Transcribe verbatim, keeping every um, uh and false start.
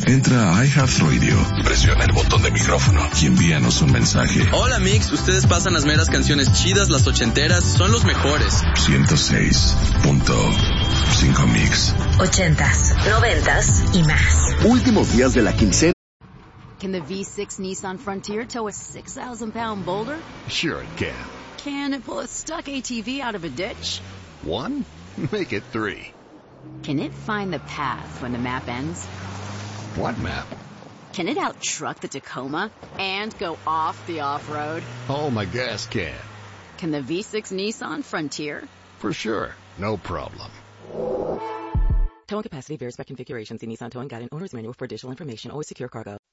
Entra a iHeartRadio, presiona el botón de micrófono y envíanos un mensaje. Hola Mix, ustedes pasan las meras canciones chidas, las ochenteras, son los mejores. ciento seis punto cinco Mix. Ochentas, noventas y más. Últimos días de la quincena. Can the V six Nissan Frontier tow a six thousand pound boulder? Sure it can. Can it pull a stuck A T V out of a ditch? One? Make it three. Can it find the path when the map ends? What map? Can it out-truck the Tacoma and go off the off-road? Oh, my gas can. Can the V six Nissan Frontier? For sure. No problem. Towing capacity varies by configuration. See Nissan Towing Guide and Owner's Manual for additional information. Always secure cargo.